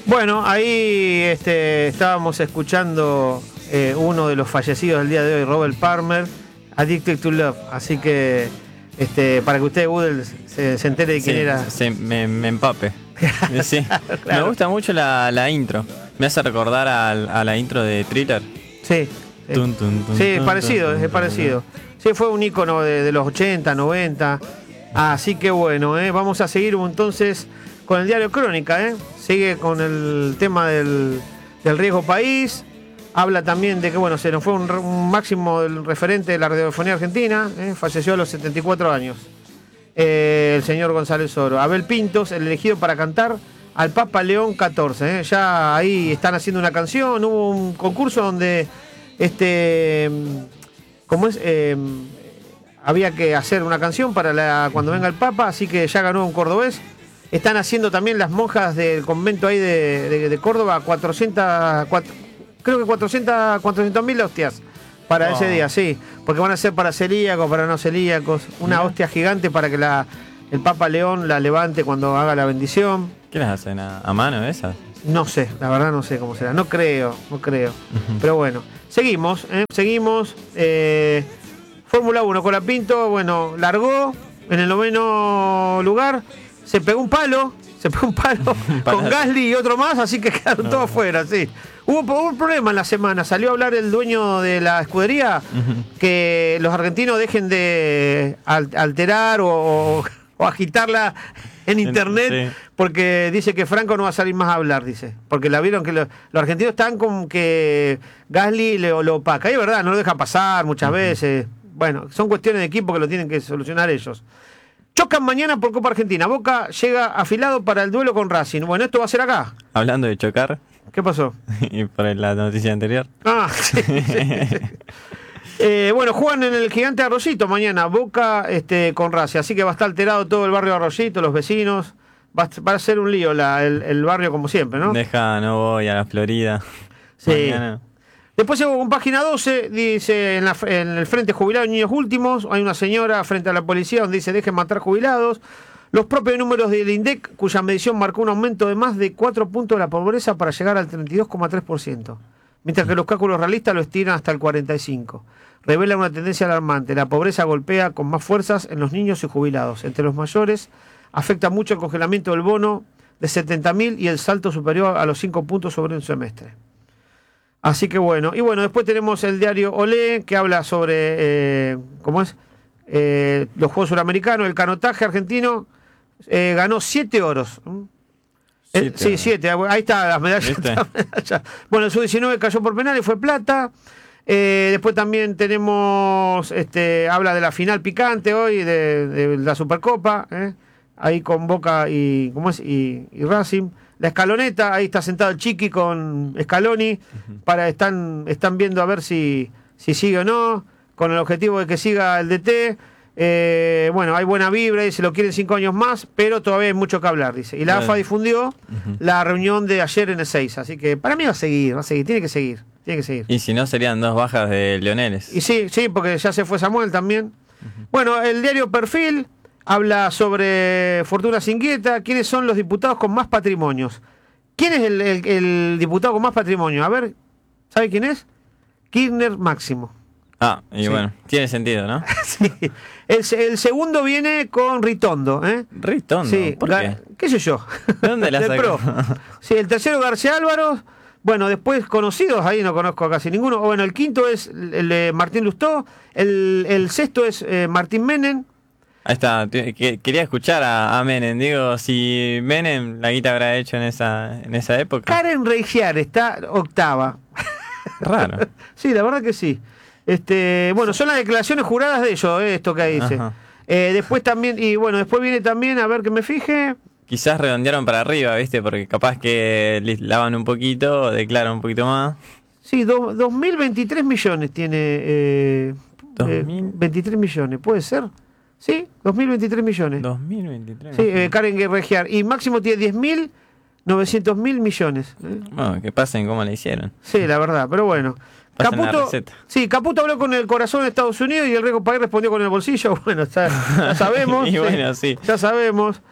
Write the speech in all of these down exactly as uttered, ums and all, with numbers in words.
Bueno, ahí este, estábamos escuchando eh, uno de los fallecidos del día de hoy, Robert Palmer, Addicted to Love. Así que este, para que usted, Google, se, se entere de quién sí, era. Sí, me, me empape. Sí. Claro. Me gusta mucho la, la intro. Me hace recordar a, a la intro de Thriller. Sí. Sí, Tun, tun, tun, sí es tun, parecido, tun, es tun, parecido. Sí, fue un ícono de, de los ochenta, noventa. Así que bueno, eh, vamos a seguir entonces con el diario Crónica. Eh. Sigue con el tema del, del riesgo país. Habla también de que bueno, se nos fue un, un máximo del referente de la radiofonía argentina. Eh, falleció a los setenta y cuatro años. Eh, el señor González Oro. Abel Pintos, el elegido para cantar al Papa León catorce. Eh. Ya ahí están haciendo una canción. Hubo un concurso donde este, ¿cómo es? Eh, había que hacer una canción para la, cuando venga el Papa, así que ya ganó un cordobés. Están haciendo también las monjas del convento ahí de, de, de Córdoba cuatrocientas, cuatro, creo que cuatrocientas mil hostias para oh. ese día, sí, porque van a ser para celíacos, para no celíacos, una ¿Sí? hostia gigante para que la, el Papa León la levante cuando haga la bendición. ¿Qué las hacen? ¿A, a mano esas? No sé, la verdad no sé cómo será, no creo, no creo, uh-huh. Pero bueno, seguimos, ¿eh? seguimos, eh, Fórmula uno, Colapinto, bueno, largó en el noveno lugar, se pegó un palo, se pegó un palo con Gasly y otro más, así que quedaron no. todos fuera, sí. Hubo, hubo un problema en la semana, salió a hablar el dueño de la escudería, uh-huh. que los argentinos dejen de alterar o, o agitarla en internet, sí. porque dice que Franco no va a salir más a hablar, dice. Porque la vieron que lo, los argentinos están como que Gasly le, lo opaca. Y es verdad, no lo deja pasar muchas uh-huh. veces. Bueno, son cuestiones de equipo que lo tienen que solucionar ellos. Chocan mañana por Copa Argentina. Boca llega afilado para el duelo con Racing. Bueno, esto va a ser acá. Hablando de chocar. ¿Qué pasó? Y por la noticia anterior. Ah, sí, sí, sí. Eh, bueno, juegan en el Gigante Arroyito mañana, Boca este, con Racing, así que va a estar alterado todo el barrio de Arroyito, los vecinos, va, va a ser un lío la, el, el barrio como siempre, ¿no? Deja, no voy a la Florida. Sí. Mañana. Después con página doce, dice en, la, en el Frente Jubilados y Niños Últimos, hay una señora frente a la policía donde dice dejen matar jubilados. Los propios números del INDEC, cuya medición marcó un aumento de más de cuatro puntos de la pobreza para llegar al treinta y dos coma tres por ciento, mientras que los cálculos realistas lo estiran hasta el cuarenta y cinco por ciento. Revela una tendencia alarmante. La pobreza golpea con más fuerzas en los niños y jubilados. Entre los mayores afecta mucho el congelamiento del bono de setenta mil y el salto superior a los cinco puntos sobre un semestre. Así que bueno. Y bueno, después tenemos el diario Olé, que habla sobre, eh, ¿cómo es? Eh, los Juegos Suramericanos, el canotaje argentino eh, ganó siete oros. Siete, eh, sí, siete. Ahí está las medallas. medalla. Bueno, el sub diecinueve cayó por penal y fue plata. Eh, después también tenemos, este, habla de la final picante hoy, de, de la Supercopa, ¿eh? Ahí con Boca y, ¿cómo es? Y, y Racing. La escaloneta, ahí está sentado el Chiqui con Scaloni, uh-huh. para están, están viendo a ver si, si sigue o no, con el objetivo de que siga el D T. Eh, bueno, hay buena vibra y se lo quieren cinco años más, pero todavía hay mucho que hablar, dice. Y la bueno. A F A difundió uh-huh. la reunión de ayer en el seis, así que para mí va a seguir, va a seguir, tiene que seguir. Tiene que seguir. Y si no, serían dos bajas de Leoneles. Y sí, sí, porque ya se fue Samuel también. Uh-huh. Bueno, el diario Perfil habla sobre Fortunas Inquieta. ¿Quiénes son los diputados con más patrimonios? ¿Quién es el, el, el diputado con más patrimonio? A ver, ¿sabe quién es? Kirchner Máximo. Ah, y sí. Bueno, tiene sentido, ¿no? Sí. El, el segundo viene con Ritondo, ¿eh? Ritondo, sí. ¿por qué? ¿Qué sé yo? ¿De dónde la sacó? Sí, el tercero García Álvaro. Bueno, después conocidos, ahí no conozco a casi ninguno. Bueno, el quinto es el de Martín Lustó. El, el sexto es eh, Martín Menem. Ahí está, quería escuchar a, a Menem. Digo, si Menem la guita habrá hecho en esa, en esa época. Karen Reichiar está octava. Raro. Sí, la verdad que sí. Este, bueno, son las declaraciones juradas de ellos, eh, esto que ahí dice. Eh, después también, y bueno, después viene también, a ver que me fije. Quizás redondearon para arriba, ¿viste? Porque capaz que lavan un poquito, declaran un poquito más. Sí, do, dos mil veintitrés millones tiene. Eh, eh, veintitrés millones, ¿puede ser? Sí, dos mil veintitrés millones. dos mil veintitrés. Sí, eh, Karen Reichiar. Y Máximo tiene diez mil novecientos mil millones. ¿eh? Bueno, que pasen como le hicieron. Sí, la verdad, pero bueno. Caputo, sí, Caputo habló con el corazón de Estados Unidos y el Riesgo País respondió con el bolsillo. Bueno, ya, ya sabemos. Y bueno, sí. Ya sabemos.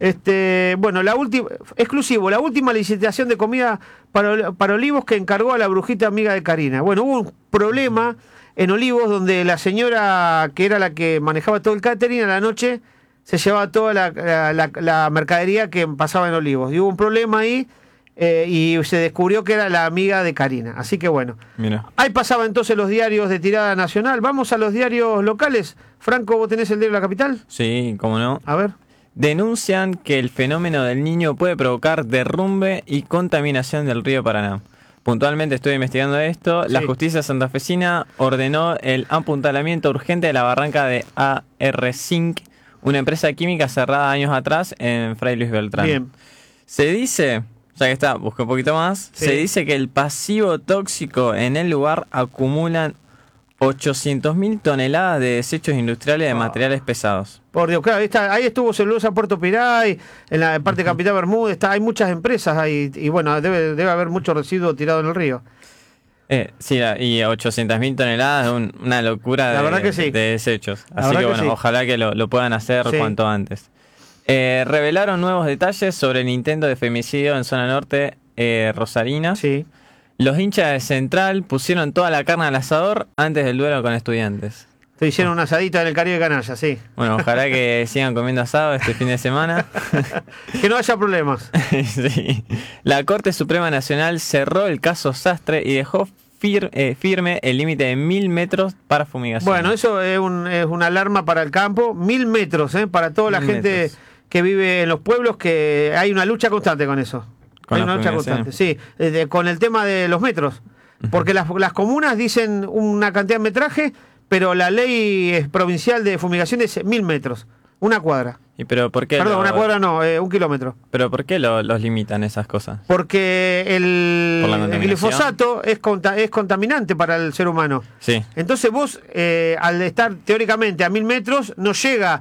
Este, bueno, la última, exclusivo, la última licitación de comida para, para Olivos que encargó a la brujita amiga de Karina. Bueno, hubo un problema en Olivos donde la señora que era la que manejaba todo el catering a la noche se llevaba toda la, la, la, la mercadería que pasaba en Olivos. Y hubo un problema ahí eh, y se descubrió que era la amiga de Karina. Así que bueno, Mira. Ahí pasaban entonces los diarios de tirada nacional. Vamos a los diarios locales. Franco, ¿vos tenés el diario de la capital? Sí, cómo no. A ver. Denuncian que el fenómeno del Niño puede provocar derrumbe y contaminación del río Paraná. Puntualmente estoy investigando esto. Sí. La justicia santafesina ordenó el apuntalamiento urgente de la barranca de A R Zinc, una empresa química cerrada años atrás en Fray Luis Beltrán. Bien. Se dice, ya que está, busqué un poquito más, sí. Se dice que el pasivo tóxico en el lugar acumulan ochocientas mil toneladas de desechos industriales de oh. materiales pesados. Por Dios, claro, ahí, está, ahí estuvo Celulosa Puerto Piray, en la parte de Capital Bermúdez, está, hay muchas empresas ahí, y bueno, debe, debe haber mucho residuo tirado en el río. Eh, sí, y ochocientas mil toneladas, un, una locura de, la verdad que sí. de desechos. La Así que, que bueno, sí. ojalá que lo, lo puedan hacer sí. cuanto antes. Eh, revelaron nuevos detalles sobre el intento de femicidio en zona norte eh, rosarina. Sí. Los hinchas de Central pusieron toda la carne al asador antes del duelo con Estudiantes. Se hicieron una asadita en el Caribe Canalla, sí. Bueno, ojalá que sigan comiendo asado este fin de semana. Que no haya problemas. Sí. La Corte Suprema Nacional cerró el caso Sastre y dejó fir, eh, firme el límite de mil metros para fumigación. Bueno, eso es, un, es una alarma para el campo. Mil metros, ¿eh? Para toda la gente metros. Que vive en los pueblos, que hay una lucha constante con eso. Hay una lucha constante, sí, de, con el tema de los metros. Porque las, las comunas dicen una cantidad de metraje, pero la ley es provincial de fumigación es mil metros, una cuadra. ¿Y pero por qué? Perdón, lo... una cuadra no, eh, un kilómetro. ¿Pero por qué lo, los limitan esas cosas? Porque el, el glifosato es, conta, es contaminante para el ser humano. Sí. Entonces vos, eh, al estar teóricamente a mil metros, no llega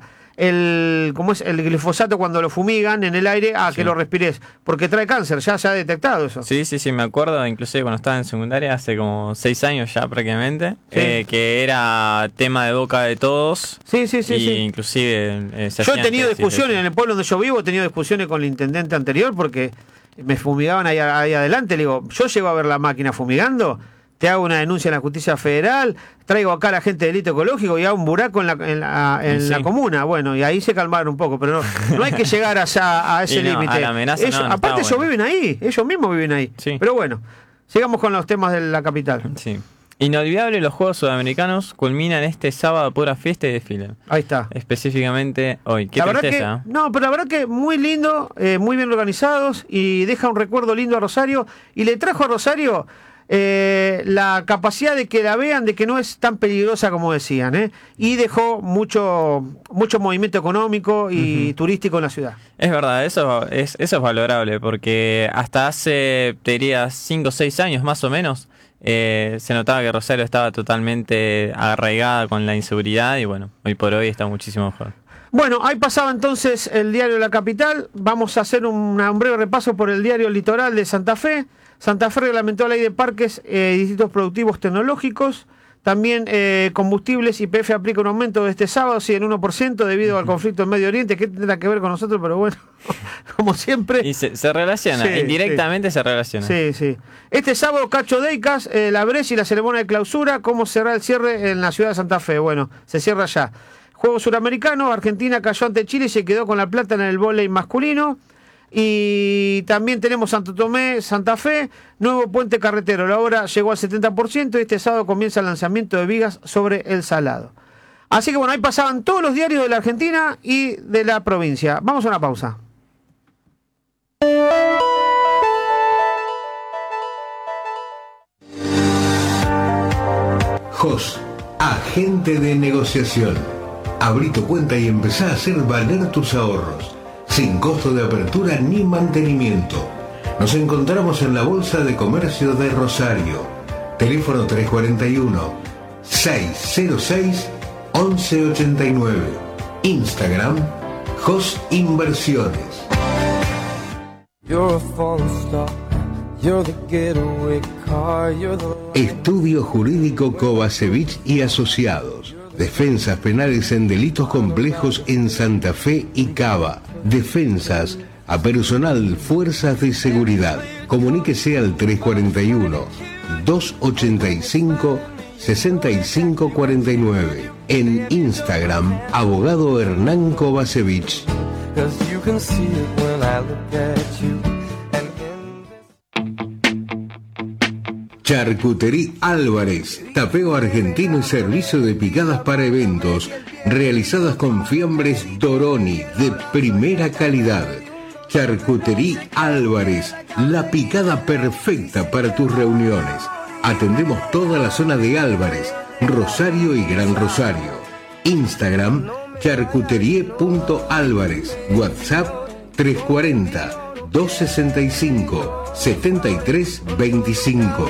el ¿cómo es el glifosato cuando lo fumigan en el aire a sí. que lo respires, porque trae cáncer, ya se ha detectado eso. Sí, sí, sí, me acuerdo, inclusive cuando estaba en secundaria, hace como seis años ya prácticamente, sí. eh, que era tema de boca de todos. Sí, sí, sí. Y sí. inclusive eh, se yo he tenido discusiones en el pueblo donde yo vivo, he tenido discusiones con el intendente anterior porque me fumigaban ahí, ahí adelante. Le digo, yo llego a ver la máquina fumigando, te hago una denuncia en la justicia federal, traigo acá a la gente de delito ecológico y hago un buraco en la, en la, en sí. la comuna. Bueno, y ahí se calmaron un poco, pero no, no hay que llegar allá a ese límite. No, ellos, no, no aparte ellos bueno. viven ahí, ellos mismos viven ahí. Sí. Pero bueno, sigamos con los temas de la capital. Sí. Inolvidable, los Juegos Sudamericanos culminan este sábado pura fiesta y desfile. Ahí está. Específicamente hoy. Qué la tristeza. Verdad que, no, pero la verdad que muy lindo, eh, muy bien organizados y deja un recuerdo lindo a Rosario y le trajo a Rosario eh, la capacidad de que la vean, de que no es tan peligrosa como decían, ¿eh? Y dejó mucho mucho movimiento económico y uh-huh. turístico en la ciudad. Es verdad, eso es, eso es valorable porque hasta hace, te diría, cinco o seis años más o menos, Eh, se notaba que Rosario estaba totalmente arraigada con la inseguridad y bueno, hoy por hoy está muchísimo mejor. Bueno, ahí pasaba entonces el diario La Capital. Vamos a hacer una, un breve repaso por el diario Litoral de Santa Fe. Santa Fe reglamentó la ley de parques eh, y distritos productivos tecnológicos. También eh, combustibles, Y P F aplica un aumento de este sábado, sí, en uno por ciento debido al conflicto en Medio Oriente, que tendrá que ver con nosotros, pero bueno, como siempre. Y se, se relaciona, sí, indirectamente sí. se relaciona. Sí, sí. Este sábado, Cacho Deicas, eh, la brecha y la ceremonia de clausura. ¿Cómo será el cierre en la ciudad de Santa Fe? Bueno, se cierra ya. Juegos Suramericanos, Argentina cayó ante Chile y se quedó con la plata en el vóley masculino. Y también tenemos Santo Tomé, Santa Fe, nuevo puente carretero. La obra llegó al setenta por ciento y este sábado comienza el lanzamiento de vigas sobre el Salado. Así que bueno, ahí pasaban todos los diarios de la Argentina y de la provincia. Vamos a una pausa. J O S, agente de negociación. Abrí tu cuenta y empezá a hacer valer tus ahorros, sin costo de apertura ni mantenimiento. Nos encontramos en la Bolsa de Comercio de Rosario. Teléfono tres cuatro uno, seis cero seis, once ochenta y nueve. Instagram, J O S Inversiones. Estudio Jurídico Kovacevic y Asociados. Defensas penales en delitos complejos en Santa Fe y Cava. defensas a personal Fuerzas de Seguridad. Comuníquese al tres cuatro uno, dos ocho cinco, seis cinco cuatro nueve. En Instagram, abogado Hernán Kovacevic. Charcutería Álvarez, tapeo argentino y servicio de picadas para eventos, realizadas con fiambres Doroni de primera calidad. Charcutería Álvarez, la picada perfecta para tus reuniones. Atendemos toda la zona de Álvarez, Rosario y Gran Rosario. Instagram, charcuterie punto álvarez. WhatsApp, tres cuatro cero, dos seis cinco, siete tres dos cinco.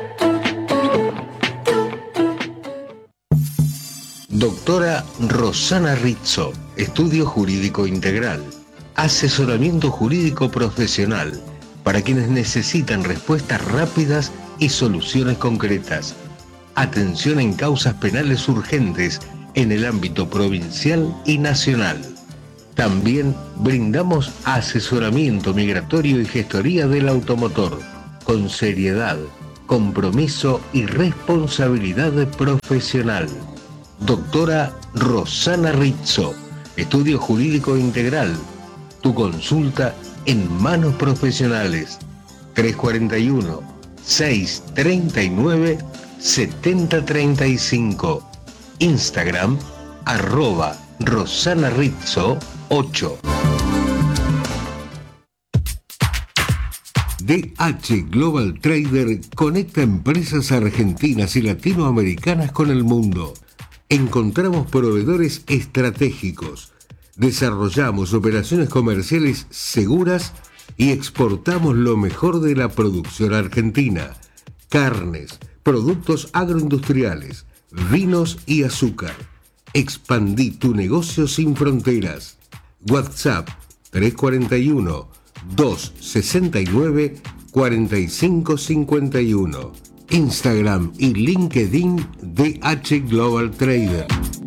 Doctora Rosana Rizzo, Estudio Jurídico Integral. Asesoramiento jurídico profesional para quienes necesitan respuestas rápidas y soluciones concretas. Atención en causas penales urgentes en el ámbito provincial y nacional. También brindamos asesoramiento migratorio y gestoría del automotor con seriedad, compromiso y responsabilidad profesional. Doctora Rosana Rizzo, Estudio Jurídico Integral. Tu consulta en manos profesionales. tres cuatro uno, seis tres nueve, siete cero tres cinco. Instagram, arroba Rosana Rizzo ocho. D H Global Trader conecta empresas argentinas y latinoamericanas con el mundo. Encontramos proveedores estratégicos, desarrollamos operaciones comerciales seguras y exportamos lo mejor de la producción argentina: carnes, productos agroindustriales, vinos y azúcar. Expandí tu negocio sin fronteras. WhatsApp tres cuatro uno, dos seis nueve, cuatro cinco cinco uno. Instagram y LinkedIn D H Global Trader.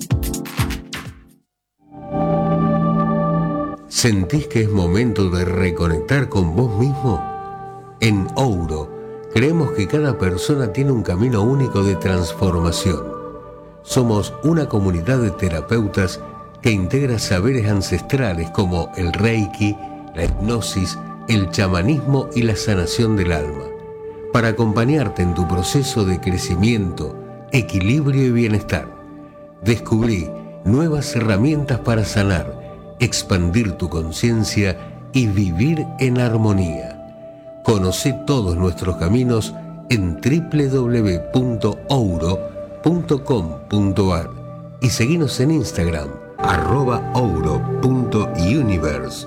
¿Sentís que es momento de reconectar con vos mismo? En Ouro, creemos que cada persona tiene un camino único de transformación. Somos una comunidad de terapeutas que integra saberes ancestrales como el Reiki, la hipnosis, el chamanismo y la sanación del alma, para acompañarte en tu proceso de crecimiento, equilibrio y bienestar. Descubrí nuevas herramientas para sanar, expandir tu conciencia y vivir en armonía. Conoce todos nuestros caminos en doble u doble u doble u punto ouro punto com punto a r y seguinos en Instagram, arroba ouro punto universe.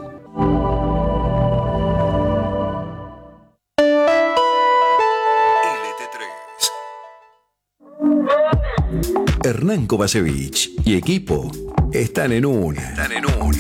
Hernán Kovacevic y equipo están en una. Están en una.